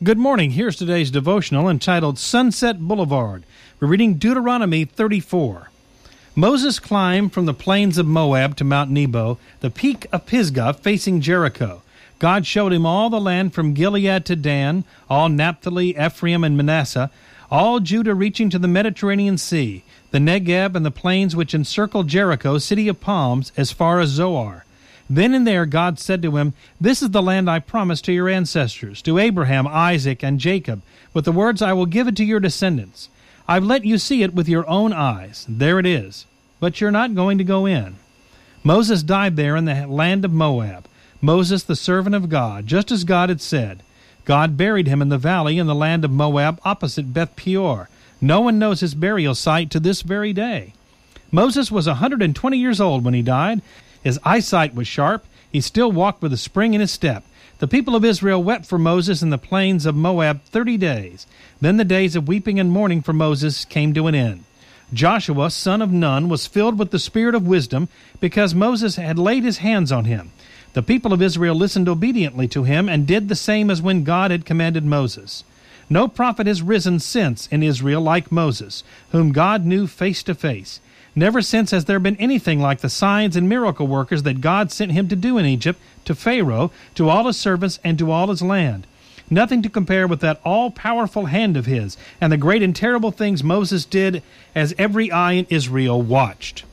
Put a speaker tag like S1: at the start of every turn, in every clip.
S1: Good morning. Here's today's devotional entitled Sunset Boulevard. We're reading Deuteronomy 34. Moses climbed from the plains of Moab to Mount Nebo, the peak of Pisgah facing Jericho. God showed him all the land from Gilead to Dan, all Naphtali, Ephraim, and Manasseh, all Judah reaching to the Mediterranean Sea, the Negeb and the plains which encircle Jericho, city of palms, as far as Zoar. Then and there God said to him, "This is the land I promised to your ancestors, to Abraham, Isaac, and Jacob, with the words, I will give it to your descendants. I've let you see it with your own eyes. There it is. But you're not going to go in." Moses died there in the land of Moab. Moses, the servant of God, just as God had said. God buried him in the valley in the land of Moab opposite Beth Peor. No one knows his burial site to this very day. Moses was 120 years old when he died. His eyesight was sharp. He still walked with a spring in his step. The people of Israel wept for Moses in the plains of Moab 30 days. Then the days of weeping and mourning for Moses came to an end. Joshua, son of Nun, was filled with the spirit of wisdom because Moses had laid his hands on him. The people of Israel listened obediently to him and did the same as when God had commanded Moses. No prophet has risen since in Israel like Moses, whom God knew face to face. Never since has there been anything like the signs and miracle workers that God sent him to do in Egypt, to Pharaoh, to all his servants, and to all his land. Nothing to compare with that all-powerful hand of his, and the great and terrible things Moses did as every eye in Israel watched.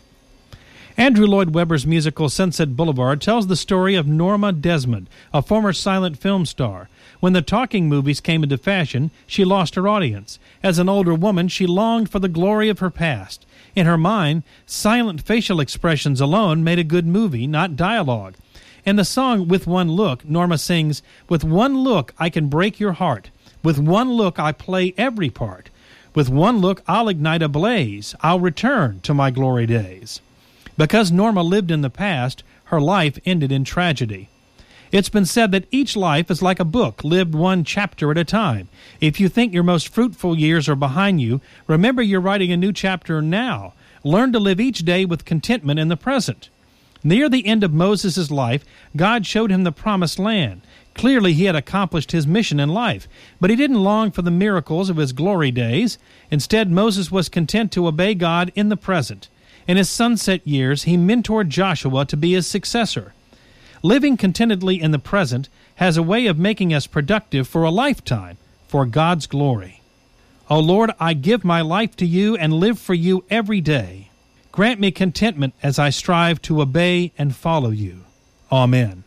S1: Andrew Lloyd Webber's musical Sunset Boulevard tells the story of Norma Desmond, a former silent film star. When the talking movies came into fashion, she lost her audience. As an older woman, she longed for the glory of her past. In her mind, silent facial expressions alone made a good movie, not dialogue. In the song With One Look, Norma sings, "With one look I can break your heart. With one look I play every part. With one look I'll ignite a blaze. I'll return to my glory days." Because Norma lived in the past, her life ended in tragedy. It's been said that each life is like a book, lived one chapter at a time. If you think your most fruitful years are behind you, remember you're writing a new chapter now. Learn to live each day with contentment in the present. Near the end of Moses' life, God showed him the promised land. Clearly he had accomplished his mission in life, but he didn't long for the miracles of his glory days. Instead, Moses was content to obey God in the present. In his sunset years, he mentored Joshua to be his successor. Living contentedly in the present has a way of making us productive for a lifetime, for God's glory. O Lord, I give my life to you and live for you every day. Grant me contentment as I strive to obey and follow you. Amen.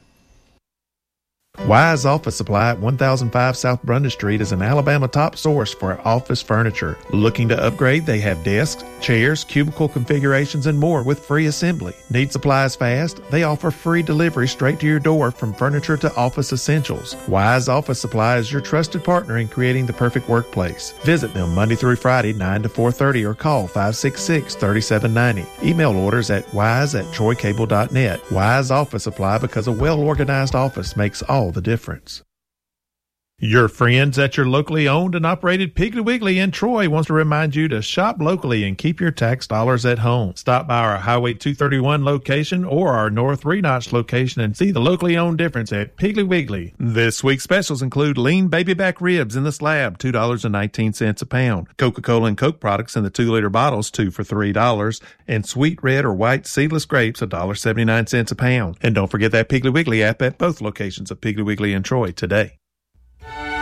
S2: Wise Office Supply at 1005 South Brundage Street is an Alabama top source for office furniture. Looking to upgrade? They have desks, chairs, cubicle configurations, and more with free assembly. Need supplies fast? They offer free delivery straight to your door from furniture to office essentials. Wise Office Supply is your trusted partner in creating the perfect workplace. Visit them Monday through Friday, 9 to 4:30, or call 566-3790. Email orders at wise@troycable.net. Wise Office Supply, because a well-organized office makes all the difference. Your friends at your locally owned and operated Piggly Wiggly in Troy wants to remind you to shop locally and keep your tax dollars at home. Stop by our Highway 231 location or our North 3 Notch location and see the locally owned difference at Piggly Wiggly. This week's specials include lean baby back ribs in the slab, $2.19 a pound. Coca-Cola and Coke products in the 2-liter bottles, 2 for $3. And sweet red or white seedless grapes, $1.79 a pound. And don't forget that Piggly Wiggly app at both locations of Piggly Wiggly in Troy today.